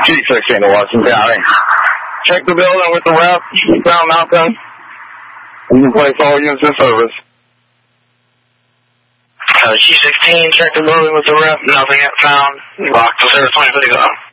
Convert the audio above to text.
G16 to Washington County. Check the building with the ref. Found nothing. You can place all units in service. G16, check the building with the ref. Nothing yet found. Locked to 020 to go.